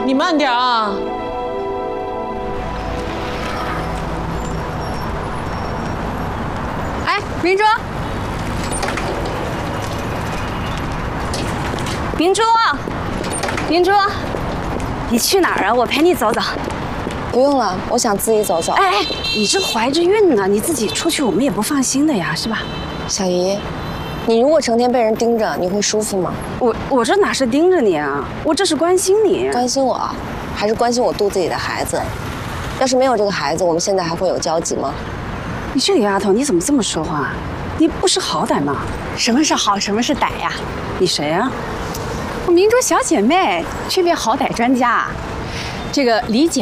你慢点啊！ 哎，明珠，明珠，明珠，你去哪儿啊？我陪你走走。 不用了，我想自己走走。 哎，你这怀着孕呢，你自己出去我们也不放心的呀，是吧？ 小姨，你如果成天被人盯着，你会舒服吗？ 我这哪是盯着你啊，我这是关心你。 关心我，还是关心我肚子里的孩子？要是没有这个孩子，我们现在还会有交集吗？ 你这个丫头，你怎么这么说话？你不识好歹吗？ 什么是好，什么是歹呀？ 你谁呀？ 我明珠小姐妹，区别好歹专家。这个李姐